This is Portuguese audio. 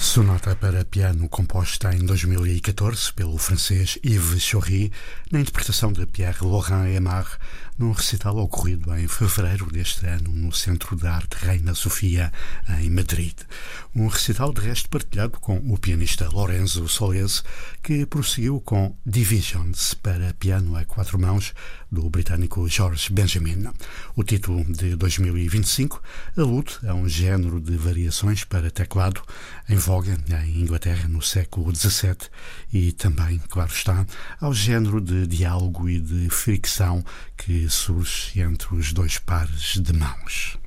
Sonata para piano composta em 2014 pelo francês Yves Choury, na interpretação de Pierre-Laurent Aimard, num recital ocorrido em fevereiro deste ano no Centro de Arte Reina Sofia, em Madrid. Um recital de resto partilhado com o pianista Lorenzo Solese, que prosseguiu com Divisions para piano a quatro mãos, do britânico George Benjamin. O título de 2025 alude a um género de variações para teclado em voga em Inglaterra no século XVII e também, claro está, ao género de diálogo e de fricção que surge entre os dois pares de mãos.